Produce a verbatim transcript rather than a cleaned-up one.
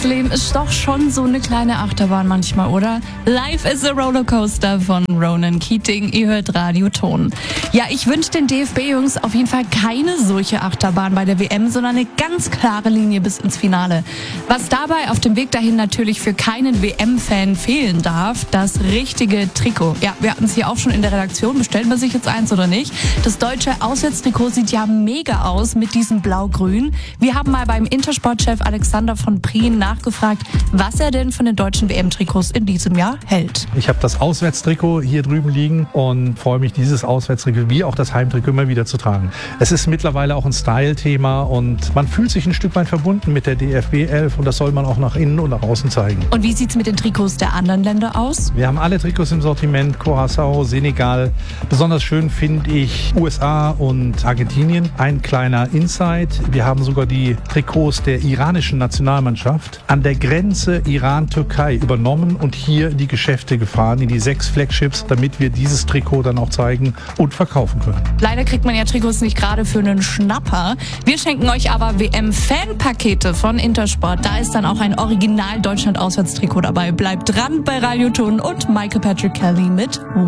Leben ist doch schon so eine kleine Achterbahn manchmal, oder? Life is a Rollercoaster von Ronan Keating. Ihr hört Radioton. Ja, ich wünsche den D F B-Jungs auf jeden Fall keine solche Achterbahn bei der W M, sondern eine ganz klare Linie bis ins Finale. Was dabei auf dem Weg dahin natürlich für keinen W M-Fan fehlen darf, das richtige Trikot. Ja, wir hatten es hier auch schon in der Redaktion. Bestellen wir sich jetzt eins oder nicht? Das deutsche Auswärtstrikot sieht ja mega aus mit diesem Blau-Grün. Wir haben mal beim Intersport-Chef Alexander von Prien nachgefragt, was er denn von den deutschen W M-Trikots in diesem Jahr hält. Ich habe das Auswärtstrikot hier drüben liegen und freue mich, dieses Auswärtstrikot wie auch das Heimtrikot immer wieder zu tragen. Es ist mittlerweile auch ein Style-Thema und man fühlt sich ein Stück weit verbunden mit der D F B elf und das soll man auch nach innen und nach außen zeigen. Und wie sieht's mit den Trikots der anderen Länder aus? Wir haben alle Trikots im Sortiment, Curaçao, Senegal. Besonders schön finde ich U S A und Argentinien. Ein kleiner Insight, wir haben sogar die Trikots der iranischen Nationalmannschaft an der Grenze Iran-Türkei übernommen und hier in die Geschäfte gefahren, in die sechs Flagships, damit wir dieses Trikot dann auch zeigen und verkaufen können. Leider kriegt man ja Trikots nicht gerade für einen Schnapper. Wir schenken euch aber W M-Fanpakete von Intersport. Da ist dann auch ein Original-Deutschland-Auswärtstrikot dabei. Bleibt dran bei Radioton und Michael Patrick Kelly mit